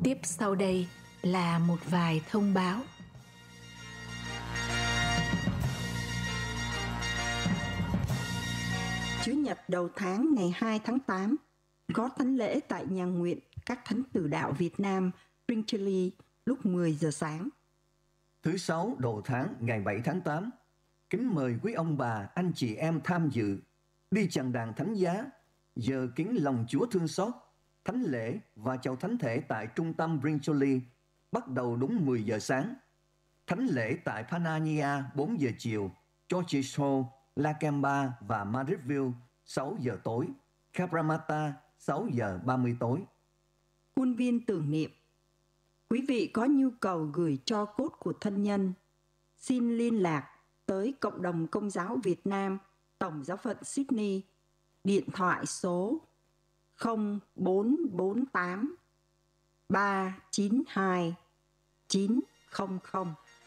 Tiếp sau đây là một vài thông báo. Chủ nhật đầu tháng ngày 2 tháng 8 có thánh lễ tại nhà nguyện các thánh tử đạo Việt Nam Brinkley lúc 10 giờ sáng. Thứ Sáu đầu tháng ngày 7 tháng 8, kính mời quý ông bà, anh chị em tham dự đi chàng đàn thánh giá, giờ kính lòng Chúa thương xót, thánh lễ và chầu thánh thể tại trung tâm Brinkley bắt đầu đúng 10 giờ sáng. Thánh lễ tại Panania 4 giờ chiều, George's Hall, Lakemba và Madridville 6 giờ tối, Cabramatta 6 giờ 30 tối. Khuôn viên tưởng niệm. Quý vị có nhu cầu gửi tro cốt của thân nhân, xin liên lạc tới Cộng đồng Công giáo Việt Nam, Tổng giáo phận Sydney, điện thoại số 0448 392 900